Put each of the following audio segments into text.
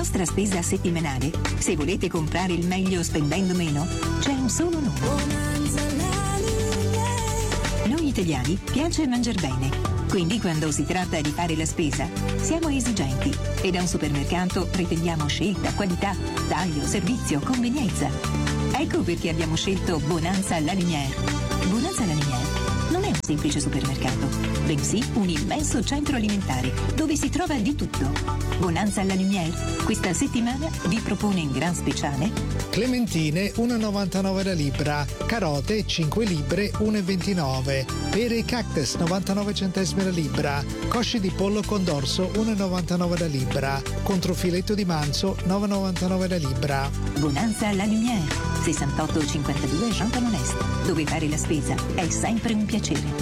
nostra spesa settimanale, se volete comprare il meglio spendendo meno, c'è un solo nome. Noi italiani piace mangiar bene, quindi quando si tratta di fare la spesa siamo esigenti e da un supermercato pretendiamo scelta, qualità, taglio, servizio, convenienza. Ecco perché abbiamo scelto Bonanza La Lumière. Bonanza La Lumière non è un semplice supermercato, bensì un immenso centro alimentare dove si trova di tutto. Bonanza La Lumière questa settimana vi propone in gran speciale clementine 1,99 la libra, carote 5 libre 1,29, pere e cactus 99 centesimi la libra, cosce di pollo con dorso 1,99 la libra, controfiletto di manzo 9,99 la libra. Bonanza La Lumière, 6852 Jean Talon Est, dove fare la spesa è sempre un piacere.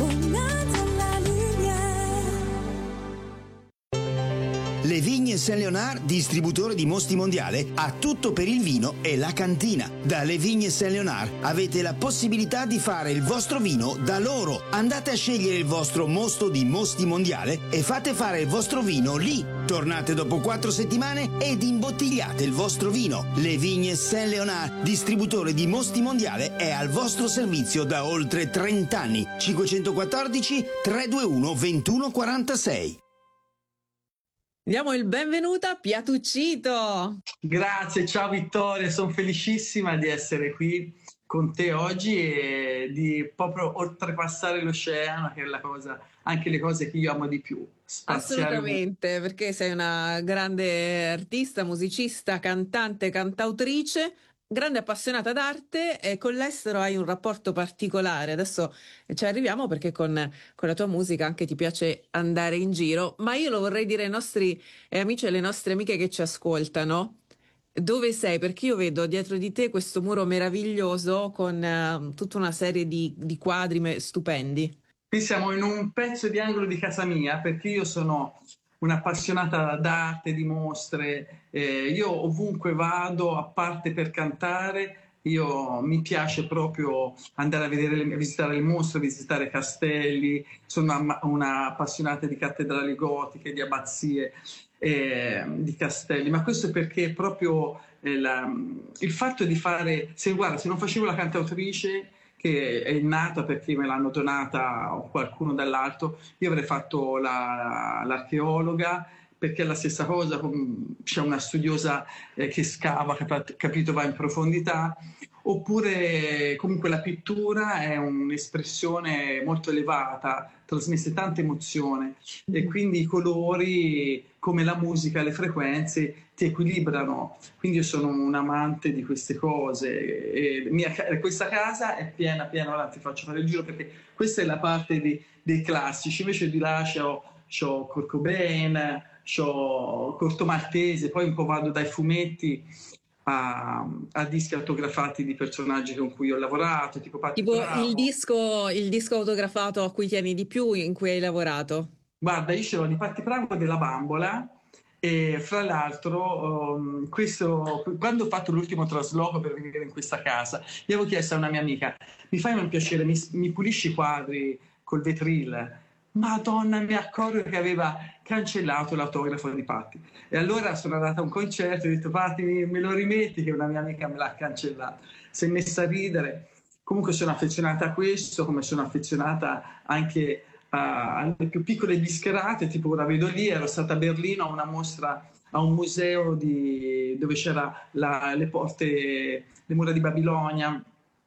Le Vigne Saint-Léonard, distributore di Mosti Mondiale, ha tutto per il vino e la cantina. Da Le Vigne Saint-Léonard avete la possibilità di fare il vostro vino da loro. Andate a scegliere il vostro mosto di Mosti Mondiale e fate fare il vostro vino lì. Tornate dopo 4 settimane ed imbottigliate il vostro vino. Le Vigne Saint-Léonard, distributore di Mosti Mondiale, è al vostro servizio da oltre 30 anni. 514 321 2146. Diamo il benvenuto a Piatuccito. Grazie, ciao Vittoria, sono felicissima di essere qui con te oggi e di proprio oltrepassare l'oceano, che è la cosa, anche le cose che io amo di più. Assolutamente, perché sei una grande artista, musicista, cantante, cantautrice, grande appassionata d'arte e con l'estero hai un rapporto particolare. Adesso ci arriviamo perché con la tua musica anche ti piace andare in giro, ma io lo vorrei dire ai nostri amici e alle nostre amiche che ci ascoltano. Dove sei? Perché io vedo dietro di te questo muro meraviglioso con tutta una serie di quadri stupendi. Qui siamo in un pezzo di angolo di casa mia, perché io sono un'appassionata d'arte, di mostre, io ovunque vado, a parte per cantare, mi piace proprio andare a visitare le mostre, visitare castelli, sono una appassionata di cattedrali gotiche, di abbazie, di castelli, ma questo perché proprio il fatto di fare, se non facevo la cantautrice, che è nata perché me l'hanno donata o qualcuno dall'alto, io avrei fatto l'archeologa, perché è la stessa cosa, c'è una studiosa che scava, capito, va in profondità, oppure comunque la pittura è un'espressione molto elevata, trasmette tanta emozione e quindi i colori, come la musica, le frequenze ti equilibrano, quindi io sono un amante di queste cose e questa casa è piena, ora ti faccio fare il giro perché questa è la parte dei classici, invece di là c'ho Kurt Cobain, c'ho Corto Maltese, poi un po' vado dai fumetti a dischi autografati di personaggi con cui ho lavorato, tipo Patti Bravo. Il disco autografato a cui tieni di più, in cui hai lavorato? Guarda, io ce l'ho di Patti Bravo della Bambola e fra l'altro quando ho fatto l'ultimo trasloco per venire in questa casa, gli avevo chiesto a una mia amica, mi fai un piacere, mi pulisci i quadri col Vetril? Madonna, mi accorgo che aveva cancellato l'autografo di Patti e allora sono andata a un concerto e ho detto Patti me lo rimetti, che una mia amica me l'ha cancellato, si è messa a ridere. Comunque sono affezionata a questo, come sono affezionata anche alle più piccole discherate, tipo ora vedo lì, ero stata a Berlino a una mostra a un museo dove c'era le porte, le mura di Babilonia,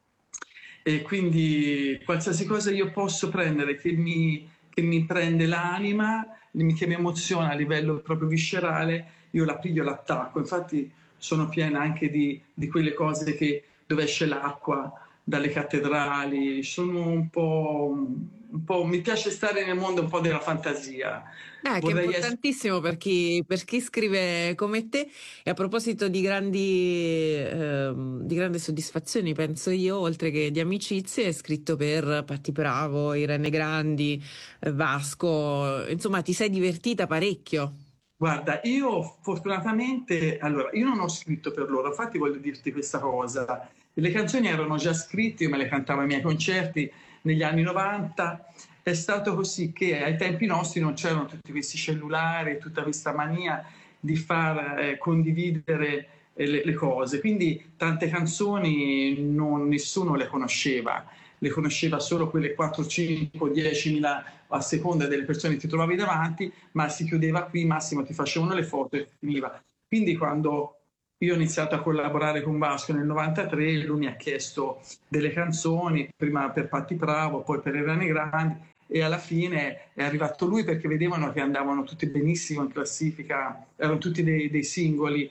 e quindi qualsiasi cosa io posso prendere che mi prende l'anima, che mi emoziona a livello proprio viscerale, io la piglio e l'attacco. Infatti sono piena anche di quelle cose dove esce l'acqua dalle cattedrali, sono un po', mi piace stare nel mondo un po' della fantasia. Che è importantissimo per chi scrive come te. E a proposito di grandi soddisfazioni, penso io, oltre che di amicizie, è scritto per Patti Bravo, Irene Grandi, Vasco, insomma ti sei divertita parecchio. Guarda, io fortunatamente, io non ho scritto per loro, infatti voglio dirti questa cosa, le canzoni erano già scritte, io me le cantavo ai miei concerti negli anni 90, è stato così che ai tempi nostri non c'erano tutti questi cellulari, tutta questa mania, di far condividere le cose. Quindi tante canzoni nessuno le conosceva solo quelle 4, 5, 10.000 a seconda delle persone che ti trovavi davanti, ma si chiudeva qui, massimo ti facevano le foto e finiva. Quindi quando io ho iniziato a collaborare con Vasco nel 93, lui mi ha chiesto delle canzoni, prima per Patti Bravo, poi per I Rani Grandi, e alla fine è arrivato lui perché vedevano che andavano tutti benissimo in classifica, erano tutti dei singoli,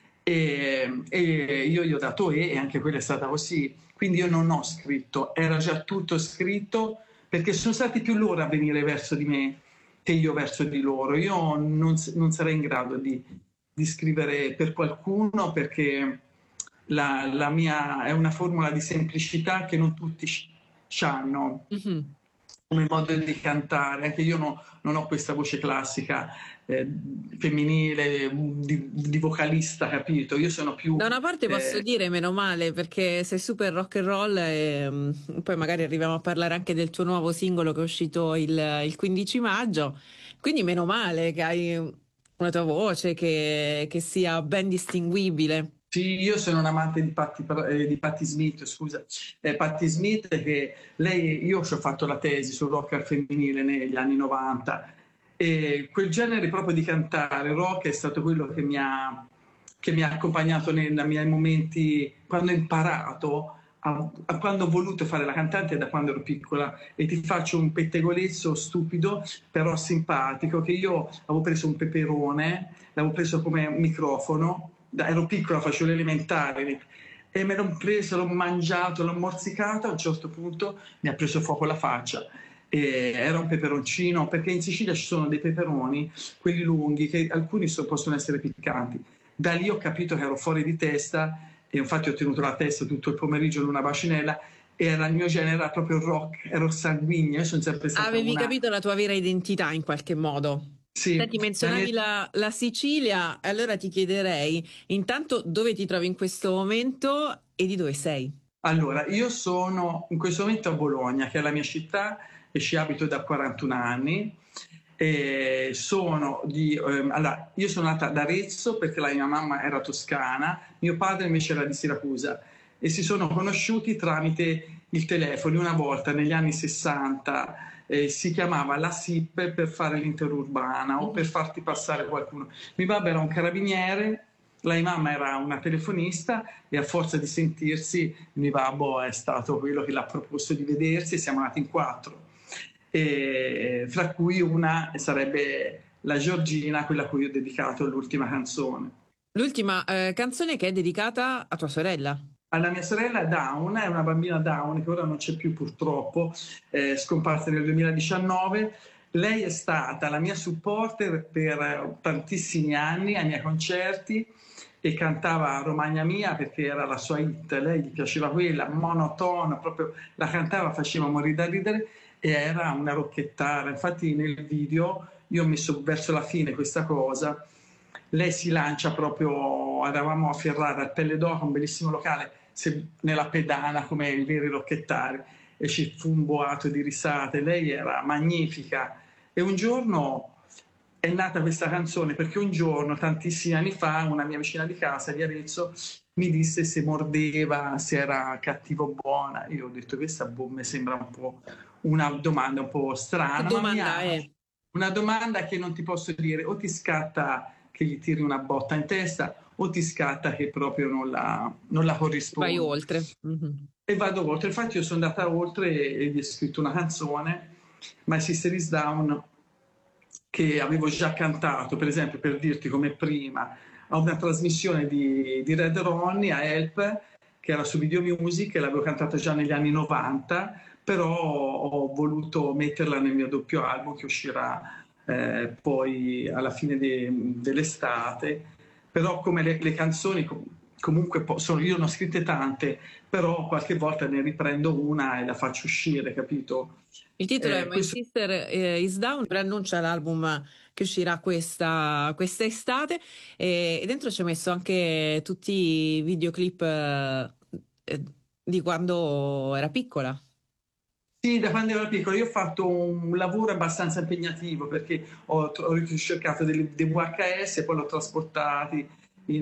e io gli ho dato e anche quella è stata così. Quindi io non ho scritto, era già tutto scritto, perché sono stati più loro a venire verso di me che io verso di loro. Io non sarei in grado di scrivere per qualcuno, perché la mia è una formula di semplicità che non tutti hanno. Mm-hmm. Come modo di cantare, anche io non ho questa voce classica femminile di vocalista, capito? Io sono più... Da una parte posso dire meno male, perché sei super rock and roll, e poi magari arriviamo a parlare anche del tuo nuovo singolo che è uscito il 15 maggio, quindi meno male che hai una tua voce che sia ben distinguibile. Sì, io sono un amante di Patti Smith, scusa. Patti Smith, che io ci ho fatto la tesi sul rock al femminile negli anni 90, e quel genere proprio di cantare rock è stato quello che mi ha accompagnato nei miei momenti, quando ho imparato, quando ho voluto fare la cantante, da quando ero piccola. E ti faccio un pettegolezzo stupido, però simpatico, che io avevo preso un peperone, l'avevo preso come microfono, ero piccola, facevo l'elementare, e me l'ho preso, l'ho mangiato, l'ho morsicato, a un certo punto mi ha preso fuoco la faccia. E era un peperoncino, perché in Sicilia ci sono dei peperoni, quelli lunghi, che alcuni possono essere piccanti. Da lì ho capito che ero fuori di testa, e infatti ho tenuto la testa tutto il pomeriggio in una bacinella, e il mio genere era proprio rock, ero sanguigna, io sono sempre stata Avevi capito la tua vera identità in qualche modo. Sì. Senti, menzionavi la Sicilia, allora ti chiederei intanto dove ti trovi in questo momento e di dove sei. Allora, io sono in questo momento a Bologna, che è la mia città, e ci abito da 41 anni. E io sono nata ad Arezzo perché la mia mamma era toscana, mio padre invece era di Siracusa, e si sono conosciuti tramite il telefono. Una volta negli anni 60 si chiamava la SIP per fare l'interurbana o per farti passare qualcuno. Mio babbo era un carabiniere, la mia mamma era una telefonista, e a forza di sentirsi mio babbo è stato quello che l'ha proposto di vedersi, e siamo nati in 4, e fra cui una sarebbe la Giorgina, quella a cui ho dedicato l'ultima canzone. L'ultima canzone che è dedicata a tua sorella. Alla mia sorella Down, è una bambina Down che ora non c'è più purtroppo, scomparsa nel 2019. Lei è stata la mia supporter per tantissimi anni ai miei concerti, e cantava Romagna Mia perché era la sua hit, lei gli piaceva quella, monotona, proprio la cantava, faceva morire da ridere, e era una rocchettara. Infatti nel video io ho messo verso la fine questa cosa, lei si lancia proprio, eravamo a Ferrara, al Pelle d'Oca, un bellissimo locale, nella pedana come i veri rocchettari, e ci fu un boato di risate, lei era magnifica. E un giorno è nata questa canzone perché un giorno, tantissimi anni fa, una mia vicina di casa di Arezzo mi disse se mordeva, se era cattivo o buona. Io ho detto questa mi sembra un po' una domanda un po' strana, che domanda è? Una domanda che non ti posso dire, o ti scatta che gli tiri una botta in testa, o ti scatta che proprio non la corrisponde. Vai oltre. Mm-hmm. E vado oltre. Infatti io sono andata oltre e gli ho scritto una canzone, My Sister Is Down, che avevo già cantato, per esempio, per dirti come prima, a una trasmissione di Red Ronnie, a Help, che era su Video Music, e l'avevo cantata già negli anni 90, però ho voluto metterla nel mio doppio album che uscirà poi alla fine dell'estate. Però come le canzoni comunque io ne ho scritte tante, però qualche volta ne riprendo una e la faccio uscire, capito? Il titolo è My Sister Is Down, preannuncia l'album che uscirà questa estate, e dentro ci ho messo anche tutti i videoclip di quando era piccola. Sì, da quando ero piccolo io ho fatto un lavoro abbastanza impegnativo perché ho ricercato dei VHS e poi l'ho trasportati in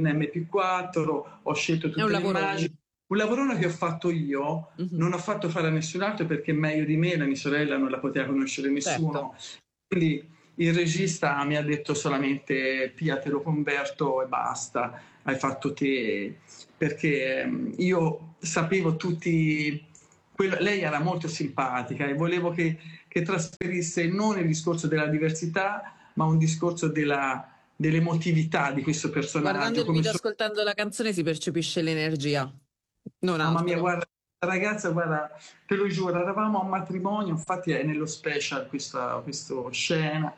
MP4, ho scelto È un tutte le immagini. lavorone. Un lavorone che ho fatto io, Mhm. non ho fatto fare a nessun altro perché meglio di me, la mia sorella non la poteva conoscere Certo. nessuno. Quindi il regista mi ha detto solamente Pia, te lo converto e basta, hai fatto te, perché io sapevo tutti lei era molto simpatica e volevo che trasferisse non il discorso della diversità, ma un discorso dell'emotività di questo Guardando personaggio. il video, ascoltando la canzone si percepisce l'energia, non Mamma mia, altro. guarda, ragazza, guarda, te lo giuro, eravamo a un matrimonio, infatti è nello special questa scena.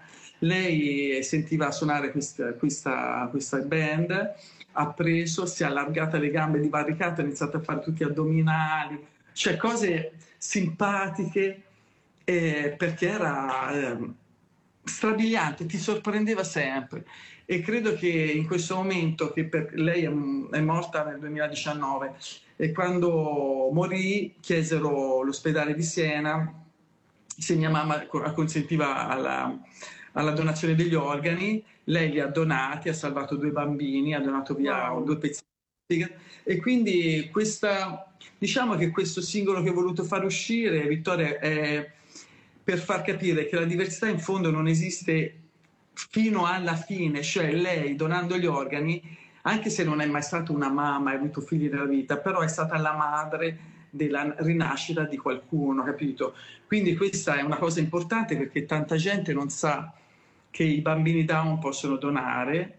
Lei sentiva suonare questa band, ha preso, si è allargata le gambe di barricata, ha iniziato a fare tutti addominali, cioè cose simpatiche, perché era strabiliante, ti sorprendeva sempre. E credo che in questo momento, che lei è morta nel 2019, e quando morì chiesero l'ospedale di Siena se mia mamma consentiva alla donazione degli organi, lei li ha donati, ha salvato 2 bambini, ha donato via Wow. 2 pezzi di figa. E quindi diciamo che questo singolo che ho voluto far uscire, Vittoria, è per far capire che la diversità in fondo non esiste fino alla fine, cioè lei donando gli organi, anche se non è mai stata una mamma, ha avuto figli nella vita, però è stata la madre della rinascita di qualcuno, capito? Quindi questa è una cosa importante perché tanta gente non sa che i bambini Down possono donare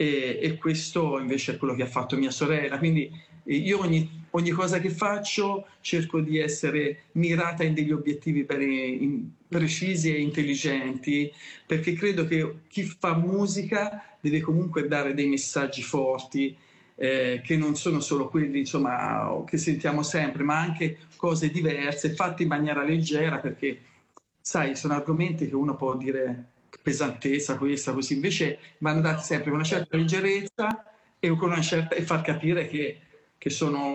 e questo invece è quello che ha fatto mia sorella. Quindi io ogni cosa che faccio cerco di essere mirata in degli obiettivi precisi e intelligenti, perché credo che chi fa musica deve comunque dare dei messaggi forti, che non sono solo quelli, insomma, che sentiamo sempre, ma anche cose diverse, fatte in maniera leggera, perché sai, sono argomenti che uno può dire pesantezza, questa, così, invece vanno dati sempre con una certa leggerezza e con una certa, e far capire che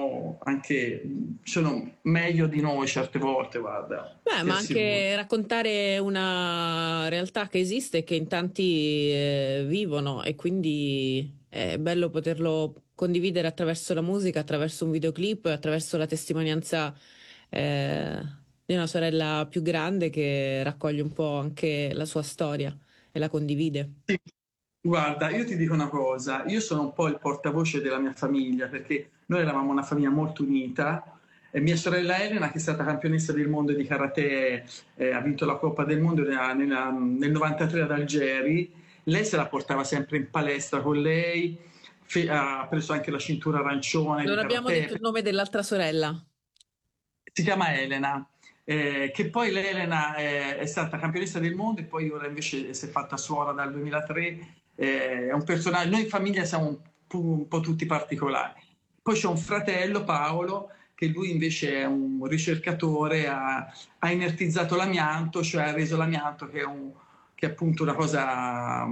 sono meglio di noi certe volte, guarda, Beh, ti ma assicuro. anche raccontare una realtà che esiste e che in tanti vivono e quindi è bello poterlo condividere attraverso la musica, attraverso un videoclip, attraverso la testimonianza eh, di una sorella più grande che raccoglie un po' anche la sua storia e la condivide. Sì. Guarda, io ti dico una cosa, io sono un po' il portavoce della mia famiglia perché noi eravamo una famiglia molto unita e mia sorella Elena, che è stata campionessa del mondo di karate, ha vinto la Coppa del Mondo nel 93 ad Algeri, lei se la portava sempre in palestra con lei, ha preso anche la cintura arancione di Non abbiamo detto karate, il nome dell'altra sorella. si chiama Elena. Che poi l'Elena è stata campionessa del mondo e poi ora invece si è fatta suora dal 2003, è un personaggio, noi in famiglia siamo un po' tutti particolari. Poi c'è un fratello, Paolo, che lui invece è un ricercatore, ha inertizzato l'amianto, cioè ha reso l'amianto che è appunto una cosa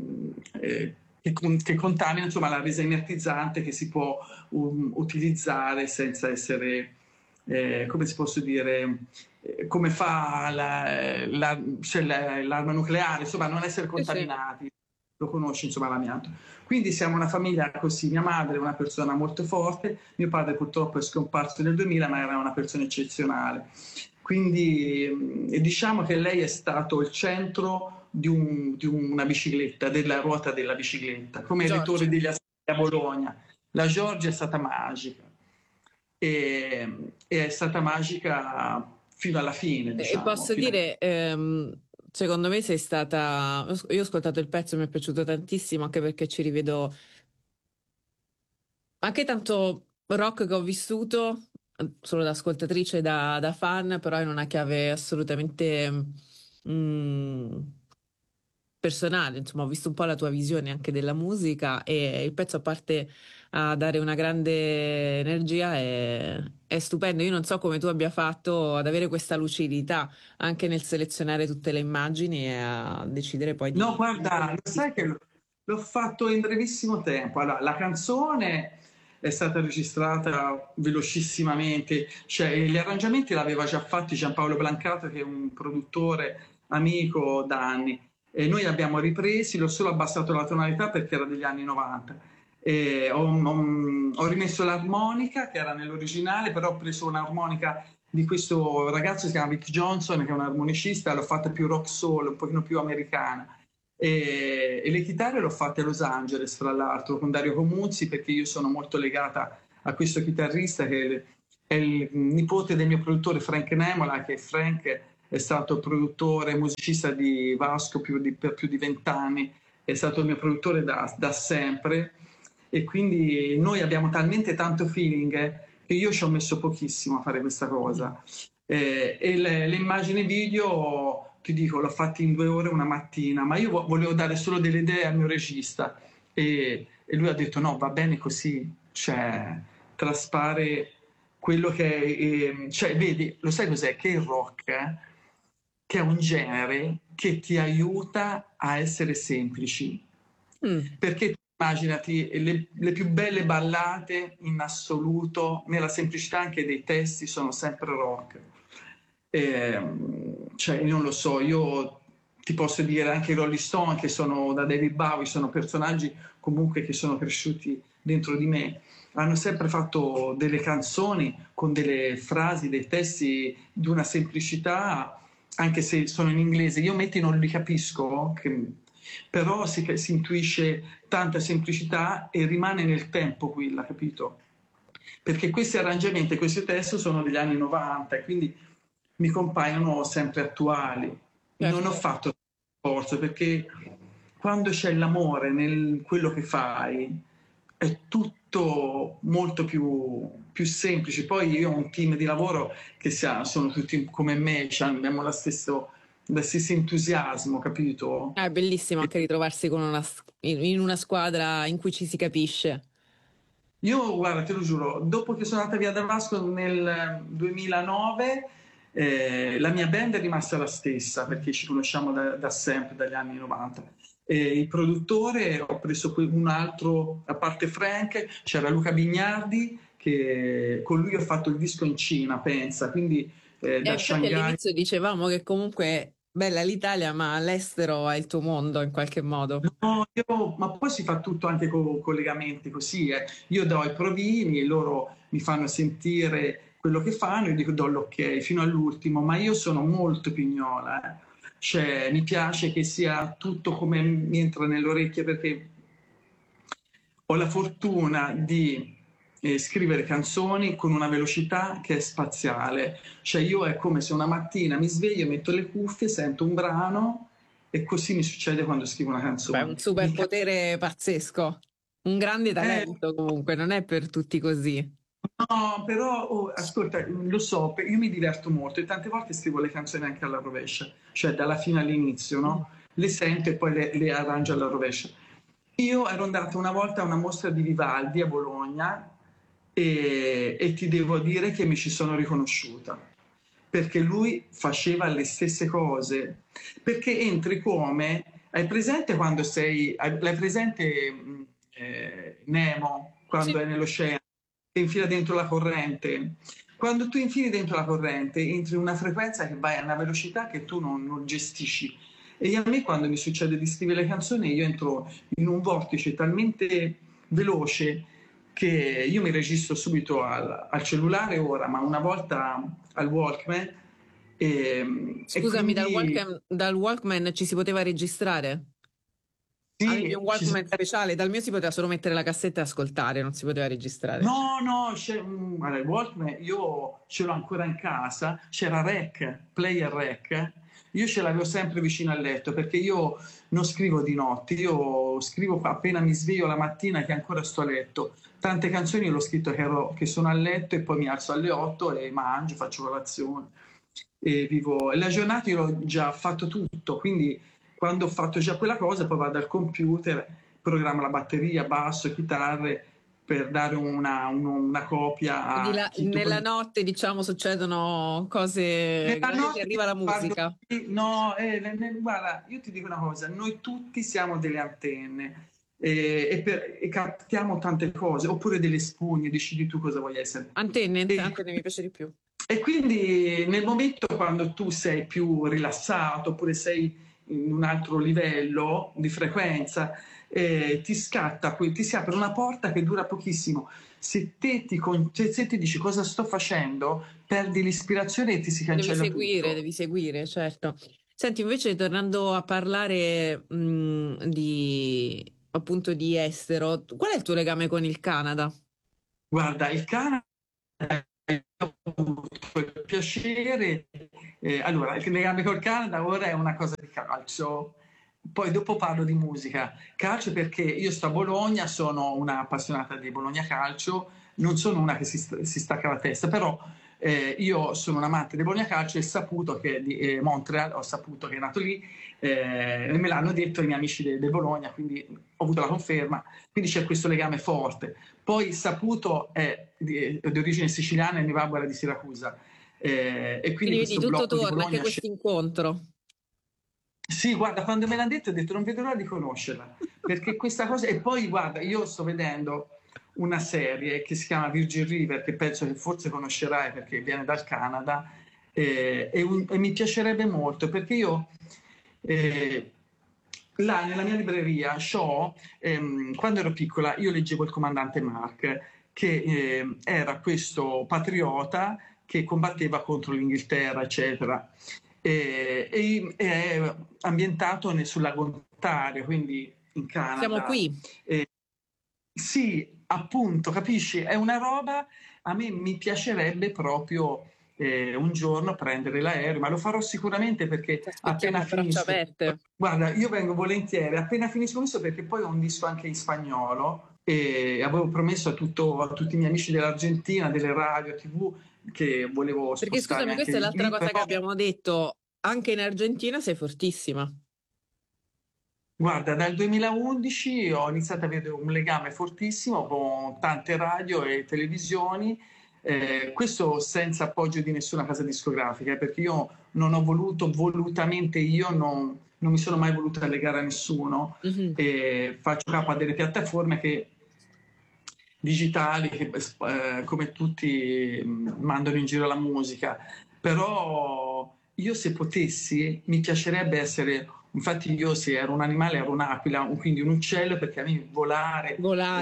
che contamina, insomma l'ha resa inertizzante, che si può utilizzare senza essere, come si posso dire, come fa cioè l'arma nucleare, insomma non essere Sì, sì. contaminati, lo conosci insomma l'amianto. Quindi siamo una famiglia così, mia madre è una persona molto forte, mio padre purtroppo è scomparso nel 2000 ma era una persona eccezionale. Quindi diciamo che lei è stato il centro di una bicicletta, della ruota della bicicletta, come il Giorgia. Rettore degli Astrali a Bologna. La Giorgia è stata magica e è stata magica fino alla fine, E diciamo. posso dire, secondo me sei stata... Io ho ascoltato il pezzo e mi è piaciuto tantissimo, anche perché ci rivedo anche tanto rock che ho vissuto, solo da ascoltatrice e da fan, però in una chiave assolutamente mm, personale. Insomma, ho visto un po' la tua visione anche della musica e il pezzo, a parte a dare una grande energia, è stupendo. Io non so come tu abbia fatto ad avere questa lucidità anche nel selezionare tutte le immagini e a decidere poi No, di... guarda, lo sai che l'ho fatto in brevissimo tempo. Allora, la canzone è stata registrata velocissimamente, cioè gli arrangiamenti l'aveva già fatti Giampaolo Brancato, che è un produttore amico da anni, e noi abbiamo ripresi, l'ho solo abbassato la tonalità perché era degli anni 90. Ho rimesso l'armonica che era nell'originale, però ho preso un'armonica di questo ragazzo che si chiama Vic Johnson, che è un armonicista, l'ho fatta più rock soul, un pochino più americana. E le chitarre l'ho fatte a Los Angeles, fra l'altro, con Dario Comuzzi, perché io sono molto legata a questo chitarrista che è il nipote del mio produttore Frank Nemola, che Frank è stato produttore, musicista di Vasco per più di 20 anni, è stato il mio produttore da sempre, e quindi noi abbiamo talmente tanto feeling che io ci ho messo pochissimo a fare questa cosa. E le immagini video, ti dico, l'ho fatta in 2 ore una mattina, ma io volevo dare solo delle idee al mio regista e lui ha detto no, va bene così, cioè traspare quello che è, cioè vedi, lo sai cos'è? Che il rock, che è un genere che ti aiuta a essere semplici, perché immaginati le più belle ballate in assoluto, nella semplicità anche dei testi, sono sempre rock. Cioè, non lo so, io ti posso dire anche i Rolling Stone, che sono da David Bowie, sono personaggi comunque che sono cresciuti dentro di me, hanno sempre fatto delle canzoni con delle frasi, dei testi di una semplicità, anche se sono in inglese, io metti non li capisco, però si intuisce tanta semplicità e rimane nel tempo quella, capito? Perché questi arrangiamenti, questi testi sono degli anni 90, quindi mi compaiono sempre attuali. Certo. Non ho fatto sforzo, perché quando c'è l'amore nel quello che fai è tutto molto più semplice. Poi io ho un team di lavoro che sono tutti come me, abbiamo lo stesso entusiasmo, capito? È bellissimo anche ritrovarsi in una squadra in cui ci si capisce. Io, guarda, te lo giuro, dopo che sono andata via da Vasco nel 2009, la mia band è rimasta la stessa, perché ci conosciamo da sempre, dagli anni 90. Il produttore, ho preso un altro, a parte Frank, c'era Luca Bignardi, che con lui ho fatto il disco in Cina, pensa, quindi da Shanghai. All'inizio dicevamo che comunque bella l'Italia, ma l'estero è il tuo mondo in qualche modo. No, ma poi si fa tutto anche con collegamenti così. Io do i provini e loro mi fanno sentire quello che fanno, io dico do l'ok fino all'ultimo, ma io sono molto pignola. Cioè, mi piace che sia tutto come mi entra nelle orecchie, perché ho la fortuna di scrivere canzoni con una velocità che è spaziale. Cioè io è come se una mattina mi sveglio, metto le cuffie, sento un brano e così mi succede quando scrivo una canzone. È un superpotere pazzesco, un grande talento comunque, non è per tutti così. No, però ascolta, lo so, io mi diverto molto e tante volte scrivo le canzoni anche alla rovescia, cioè dalla fine all'inizio, no? Le sento e poi le arrangio alla rovescia. Io ero andata una volta a una mostra di Vivaldi a Bologna e ti devo dire che mi ci sono riconosciuta, perché lui faceva le stesse cose, perché entri come, hai presente quando l'hai presente Nemo, quando è nell'oceano, e infila dentro la corrente? Quando tu infili dentro la corrente entri in una frequenza che vai a una velocità che tu non gestisci. E a me quando mi succede di scrivere le canzoni io entro in un vortice talmente veloce che io mi registro subito al cellulare ora, ma una volta al Walkman. Scusami, quindi... dal Walkman ci si poteva registrare? Sì, avevi un Walkman speciale? Dal mio si poteva solo mettere la cassetta e ascoltare, non si poteva registrare. No, allora, il Walkman io ce l'ho ancora in casa, c'era Player Rec, io ce l'avevo sempre vicino al letto, perché io non scrivo di notte, io scrivo appena mi sveglio la mattina che ancora sto a letto. Tante canzoni l'ho scritto che sono a letto e poi mi alzo alle 8 e mangio, faccio colazione e vivo. E la giornata io l'ho già fatto tutto, quindi quando ho fatto già quella cosa poi vado al computer, programmo la batteria, basso, chitarre per dare una copia a nella notte, diciamo, succedono cose, notte arriva la musica. No, guarda, io ti dico una cosa, noi tutti siamo delle antenne, e captiamo tante cose, oppure delle spugne, decidi tu cosa vuoi essere. Antenne mi piace di più. E quindi nel momento quando tu sei più rilassato, oppure sei in un altro livello di frequenza, ti scatta, ti si apre una porta che dura pochissimo. Se te ti dici cosa sto facendo, perdi l'ispirazione e ti si cancella tutto. Devi seguire, certo. Senti, invece tornando a parlare appunto di estero, qual è il tuo legame con il Canada? Guarda, il Canada ho avuto il piacere, allora il legame col Canada ora è una cosa di calcio, poi dopo parlo di musica. Calcio perché io sto a Bologna, sono una appassionata di Bologna Calcio, non sono una che si stacca la testa, però io sono un amante di Bologna Calcio e saputo che di Montreal, ho saputo che è nato lì, me l'hanno detto i miei amici del Bologna, quindi ho avuto la conferma, quindi c'è questo legame forte. Poi saputo è di origine siciliana e mio babbo era di Siracusa. E quindi vedi, tutto torna, anche questo incontro. Sì, guarda, quando me l'hanno detto ho detto non vedo l'ora di conoscerla, perché questa cosa... E poi guarda, io sto vedendo una serie che si chiama Virgin River, che penso che forse conoscerai perché viene dal Canada, e mi piacerebbe molto, perché io... là nella mia libreria quando ero piccola io leggevo Il comandante Mark, che era questo patriota che combatteva contro l'Inghilterra, eccetera. È ambientato sul lago Ontario, quindi in Canada. Siamo qui. Sì, appunto, capisci? È una roba, a me mi piacerebbe proprio un giorno prendere l'aereo, ma lo farò sicuramente perché appena finisco... Guarda, io vengo volentieri, appena finisco questo, perché poi ho un disco anche in spagnolo e avevo promesso a tutti i miei amici dell'Argentina, delle radio, TV, che volevo spostare. Perché scusami, questa è l'altra cosa che abbiamo detto, anche in Argentina sei fortissima. Guarda, dal 2011 ho iniziato ad avere un legame fortissimo con tante radio e televisioni, questo senza appoggio di nessuna casa discografica, perché io non ho voluto volutamente, non mi sono mai voluta legare a nessuno, e faccio capo a delle piattaforme digitali che come tutti mandano in giro la musica, però io se potessi mi piacerebbe essere, infatti io se ero un animale ero un'aquila, quindi un uccello, perché a me volare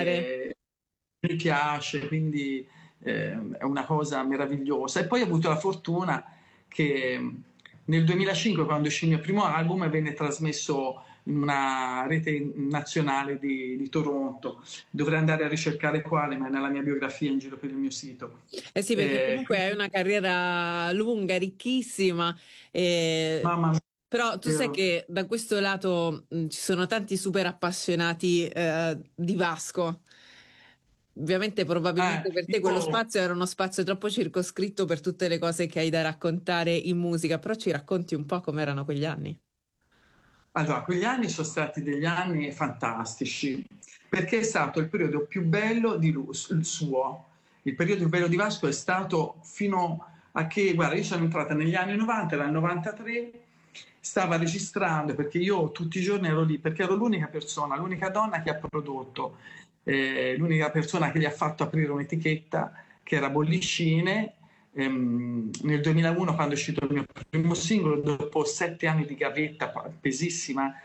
mi piace, quindi è una cosa meravigliosa. E poi ho avuto la fortuna che nel 2005, quando uscì il mio primo album, venne trasmesso in una rete nazionale di Toronto. Dovrei andare a ricercare quale, ma è nella mia biografia in giro per il mio sito. Sì, perché comunque hai una carriera lunga, ricchissima. Mamma mia. Però tu sai che da questo lato ci sono tanti super appassionati di Vasco. Ovviamente probabilmente per te quello spazio era uno spazio troppo circoscritto per tutte le cose che hai da raccontare in musica, però ci racconti un po' com'erano quegli anni? Allora, quegli anni sono stati degli anni fantastici, perché è stato il periodo più bello suo. Il periodo più bello di Vasco è stato fino a che, guarda, io sono entrata negli anni 90, era il 93, stava registrando, perché io tutti i giorni ero lì, perché ero l'unica persona, l'unica donna che ha prodotto, l'unica persona che gli ha fatto aprire un'etichetta, che era Bollicine. Nel 2001, quando è uscito il mio primo singolo, dopo 7 anni di gavetta pesissima,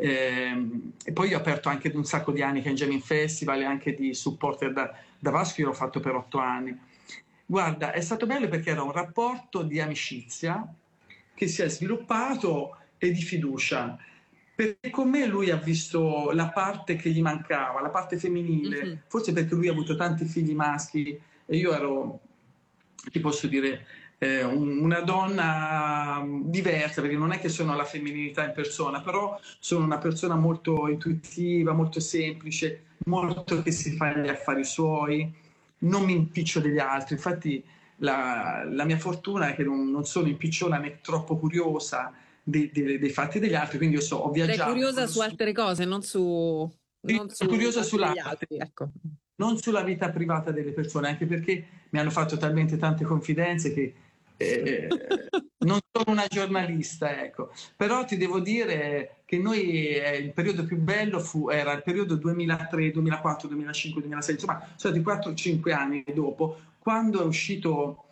e poi ho aperto anche un sacco di anni che in Jamming Festival e anche di supporter da Vasco, io l'ho fatto per 8 anni. Guarda, è stato bello perché era un rapporto di amicizia che si è sviluppato e di fiducia, perché con me lui ha visto la parte che gli mancava, la parte femminile, forse perché lui ha avuto tanti figli maschi e io ero, ti posso dire, una donna diversa, perché non è che sono la femminilità in persona, però sono una persona molto intuitiva, molto semplice, molto che si fa gli affari suoi, non mi impiccio degli altri. Infatti la mia fortuna è che non sono impicciona né troppo curiosa dei fatti degli altri, quindi io ho viaggiato. Sei curiosa su altre cose, non su curiosa sull'altro, altri, ecco. Non sulla vita privata delle persone, anche perché mi hanno fatto talmente tante confidenze che non sono una giornalista, ecco. Però ti devo dire che noi il periodo più bello era il periodo 2003, 2004, 2005, 2006, insomma, sono stati 4-5 anni dopo, quando è uscito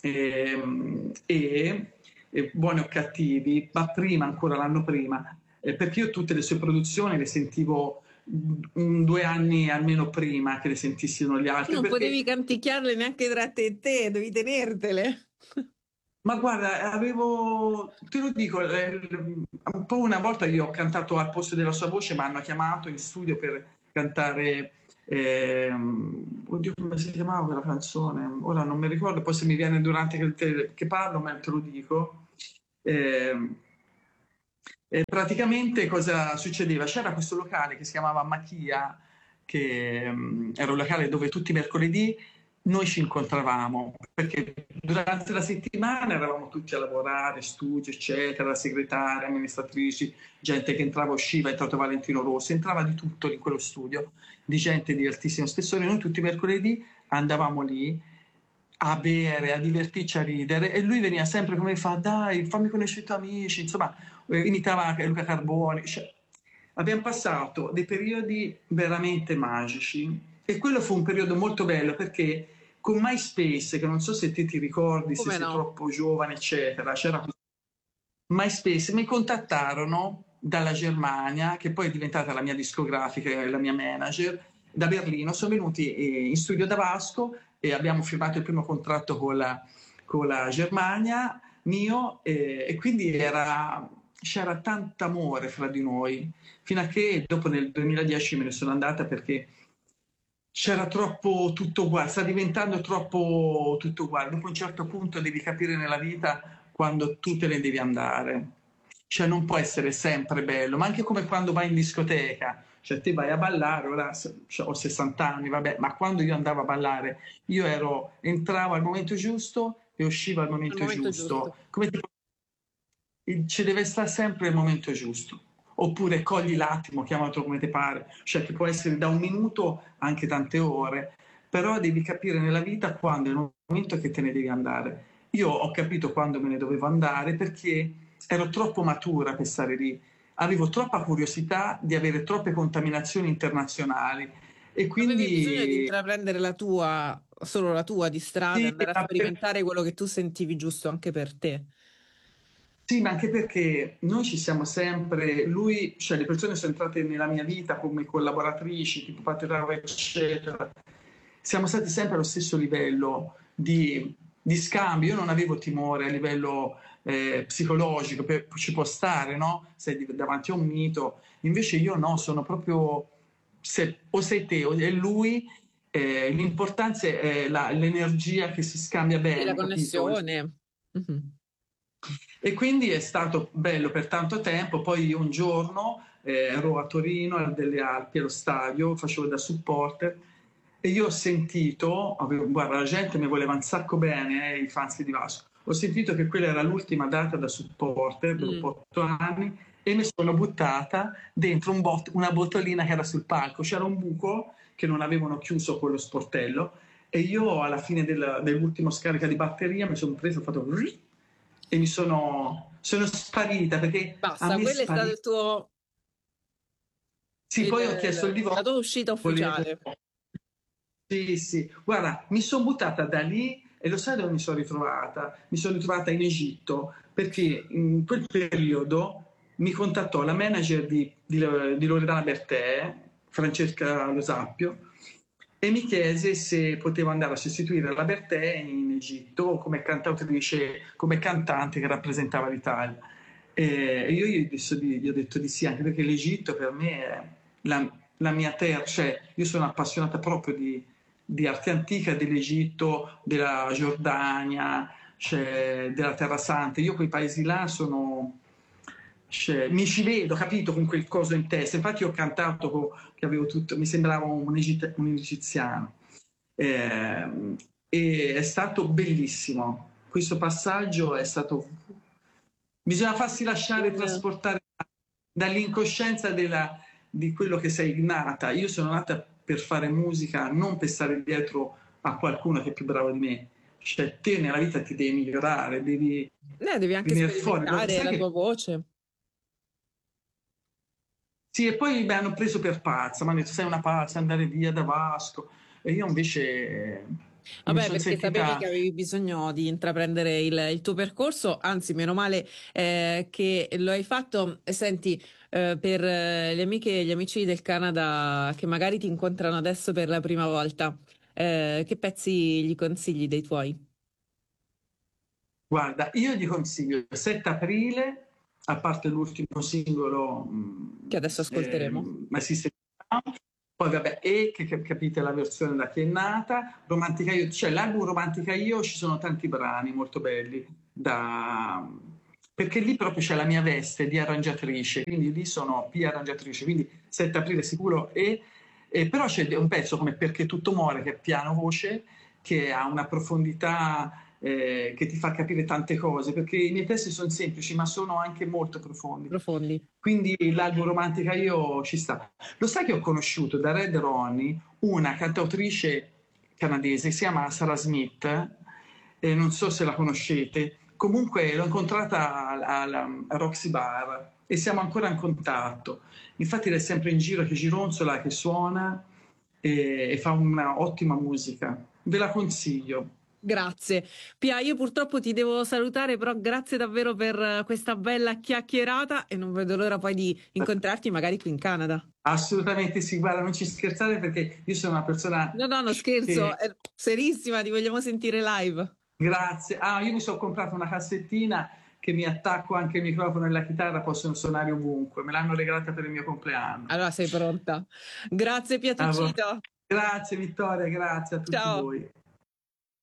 Buoni o Cattivi, ma prima, ancora l'anno prima, perché io tutte le sue produzioni le sentivo 2 anni almeno prima che le sentissero gli altri. Tu non perché... potevi canticchiarle neanche tra te e te, devi tenertele. Ma guarda, te lo dico, un po' una volta io ho cantato al posto della sua voce, mi hanno chiamato in studio per cantare, oddio come si chiamava quella canzone, ora non mi ricordo, poi se mi viene durante che parlo, ma te lo dico. Praticamente cosa succedeva? C'era questo locale che si chiamava Machia, che era un locale dove tutti i mercoledì noi ci incontravamo, perché durante la settimana eravamo tutti a lavorare, studio, eccetera, segretari, amministratrici, gente che entrava e usciva, è entrato Valentino Rossi, entrava di tutto in quello studio, di gente di altissimo spessore. Noi tutti i mercoledì andavamo lì a bere, a divertirci, a ridere, e lui veniva sempre come fa, dai, fammi conoscere i tuoi amici, insomma, imitava anche Luca Carboni. Cioè, abbiamo passato dei periodi veramente magici, e quello fu un periodo molto bello perché con MySpace, che non so se ti ricordi, se sei troppo giovane, eccetera, c'era MySpace, mi contattarono dalla Germania, che poi è diventata la mia discografica e la mia manager, da Berlino, sono venuti in studio da Vasco e abbiamo firmato il primo contratto con la Germania, mio, e quindi c'era tanto amore fra di noi, fino a che dopo nel 2010 me ne sono andata perché c'era troppo tutto uguale, sta diventando troppo tutto uguale. Dopo un certo punto devi capire nella vita quando tu te ne devi andare. Cioè non può essere sempre bello, ma anche come quando vai in discoteca. Cioè te vai a ballare, ora ho 60 anni, vabbè, ma quando io andavo a ballare, entravo al momento giusto e uscivo al momento giusto. Come ci deve stare sempre il momento giusto. Oppure cogli l'attimo, chiamatelo come ti pare, cioè che può essere da un minuto anche tante ore, però devi capire nella vita quando è il momento che te ne devi andare. Io ho capito quando me ne dovevo andare perché ero troppo matura per stare lì, avevo troppa curiosità di avere troppe contaminazioni internazionali e quindi... Avevi bisogno di intraprendere solo la tua di strada, sì, andare a sperimentare quello che tu sentivi giusto anche per te. Sì, ma anche perché noi ci siamo sempre, cioè le persone sono entrate nella mia vita come collaboratrici, tipo Paterra, eccetera. Siamo stati sempre allo stesso livello di scambio. Io non avevo timore a livello psicologico, ci può stare, no? Sei davanti a un mito. Invece io no, sono proprio, o sei te o è lui, l'importanza è l'energia che si scambia bene. E la connessione. Mm-hmm. E quindi è stato bello per tanto tempo. Poi un giorno ero a Torino, a delle Alpi, allo stadio, facevo da supporter e io ho sentito, guarda, la gente mi voleva un sacco bene, i fans di Vasco, ho sentito che quella era l'ultima data da supporter per 8 anni e mi sono buttata dentro una botolina che era sul palco, c'era un buco che non avevano chiuso con lo sportello e io alla fine dell'ultimo scarica di batteria mi sono preso, ho fatto e mi sono sparita perché basta, quello è stato il tuo poi ho chiesto il divorzio, la tua uscita ufficiale. Sì, guarda, mi sono buttata da lì e lo sai dove mi sono ritrovata? Mi sono ritrovata in Egitto perché in quel periodo mi contattò la manager di Loredana Bertè, Francesca Lo Sappio, e mi chiese se potevo andare a sostituire la Bertè in Egitto come cantautrice, come cantante che rappresentava l'Italia. E io gli ho detto di sì, anche perché l'Egitto per me è la mia terra, cioè io sono appassionata proprio di arte antica, dell'Egitto, della Giordania, cioè della Terra Santa. Io quei paesi là mi ci vedo, capito, con quel coso in testa. Infatti ho cantato che avevo tutto, mi sembrava un egiziano. E è stato bellissimo. Questo passaggio è stato... Bisogna farsi lasciare trasportare dall'incoscienza di quello che sei nata. Io sono nata per fare musica, non per stare dietro a qualcuno che è più bravo di me. Cioè te nella vita ti devi migliorare, devi anche sperimentare la tua voce. Sì, e poi mi hanno preso per pazza, mi hanno detto sei una pazza, andare via da Vasco. E io invece mi Vabbè, sono perché sapevi che sentita... avevi bisogno di intraprendere il tuo percorso, anzi, meno male che lo hai fatto. Senti, per le amiche e gli amici del Canada che magari ti incontrano adesso per la prima volta, che pezzi gli consigli dei tuoi? Guarda, io gli consiglio 7 aprile, a parte l'ultimo singolo, Che adesso ascolteremo. My Sister Down. Poi vabbè, e che capite la versione da chi è nata, Romantica Io, cioè l'album Romantica Io ci sono tanti brani molto belli, perché lì proprio c'è la mia veste di arrangiatrice, quindi lì sono P arrangiatrice, quindi 7 aprile sicuro, però c'è un pezzo come Perché tutto muore, che è piano voce, che ha una profondità che ti fa capire tante cose, perché i miei testi sono semplici, ma sono anche molto profondi. Profondi. Quindi l'album Romantica Io ci sta. Lo sai che ho conosciuto da Red Ronnie una cantautrice canadese, si chiama Sarah Smith, non so se la conoscete, comunque l'ho incontrata al Roxy Bar e siamo ancora in contatto. Infatti lei è sempre in giro che gironzola, che suona e fa una ottima musica. Ve la consiglio. Grazie. Pia, io purtroppo ti devo salutare, però grazie davvero per questa bella chiacchierata e non vedo l'ora poi di incontrarti magari qui in Canada. Assolutamente sì, guarda, non ci scherzare perché io sono una persona No, no, non scherzo, che... è serissima, ti vogliamo sentire live. Grazie. Ah, io mi sono comprato una cassettina che mi attacco anche il microfono e la chitarra, possono suonare ovunque. Me l'hanno regalata per il mio compleanno. Allora sei pronta. Grazie Pia Tuccito. Grazie Vittoria, grazie a tutti Ciao. voi.